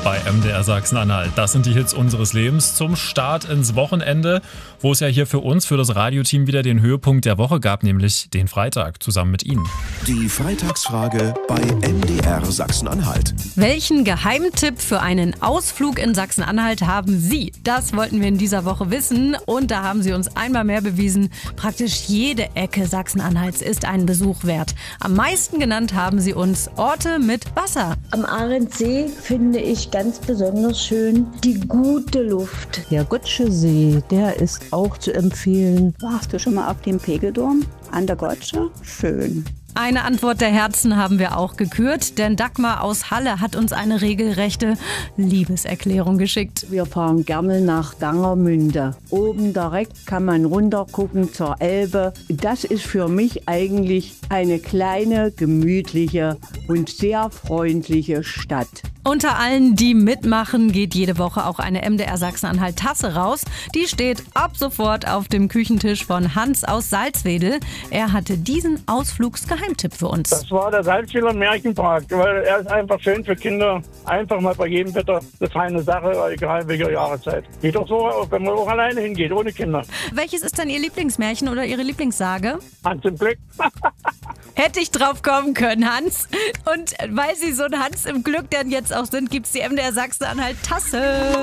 bei MDR Sachsen-Anhalt. Das sind die Hits unseres Lebens zum Start ins Wochenende, wo es ja hier für uns, für das Radioteam wieder den Höhepunkt der Woche gab, nämlich den Freitag, zusammen mit Ihnen. Die Freitagsfrage bei MDR Sachsen-Anhalt. Welchen Geheimtipp für einen Ausflug in Sachsen-Anhalt haben Sie? Das wollten wir in dieser Woche wissen und da haben Sie uns einmal mehr bewiesen, praktisch jede Ecke Sachsen-Anhalts ist einen Besuch wert. Am meisten genannt haben Sie uns Orte mit Wasser. Am Ahrensee finde ich ganz besonders schön die gute Luft. Der Gottsche See, der ist auch zu empfehlen. Warst du schon mal auf dem Pegeldorm an der Gotsche? Schön. Eine Antwort der Herzen haben wir auch gekürt, denn Dagmar aus Halle hat uns eine regelrechte Liebeserklärung geschickt. Wir fahren gerne nach Gangermünde. Oben direkt kann man runter gucken zur Elbe. Das ist für mich eigentlich eine kleine, gemütliche und sehr freundliche Stadt. Unter allen, die mitmachen, geht jede Woche auch eine MDR Sachsen-Anhalt Tasse raus. Die steht ab sofort auf dem Küchentisch von Hans aus Salzwedel. Er hatte diesen Ausflugsgeheimtipp für uns. Das war der Salzwedler Märchenpark, weil er ist einfach schön für Kinder. Einfach mal bei jedem Wetter eine feine Sache, egal welcher Jahreszeit. Geht doch so, wenn man auch alleine hingeht, ohne Kinder. Welches ist denn Ihr Lieblingsmärchen oder Ihre Lieblingssage? Hans im Glück. Hätte ich drauf kommen können, Hans. Und weil Sie so ein Hans im Glück denn jetzt auch sind, gibt's die MDR Sachsen-Anhalt Tasse.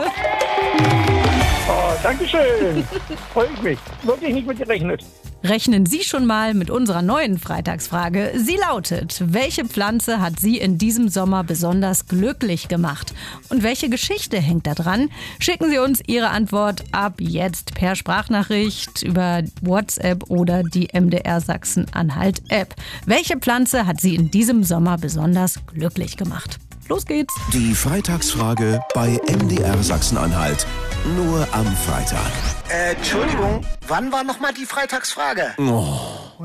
Oh, Dankeschön. Freue ich mich. Wirklich nicht mit gerechnet. Rechnen Sie schon mal mit unserer neuen Freitagsfrage. Sie lautet: Welche Pflanze hat Sie in diesem Sommer besonders glücklich gemacht? Und welche Geschichte hängt da dran? Schicken Sie uns Ihre Antwort ab jetzt per Sprachnachricht über WhatsApp oder die MDR Sachsen-Anhalt App. Welche Pflanze hat Sie in diesem Sommer besonders glücklich gemacht? Los geht's! Die Freitagsfrage bei MDR Sachsen-Anhalt. Nur am Freitag. Entschuldigung, wann war nochmal die Freitagsfrage? Oh.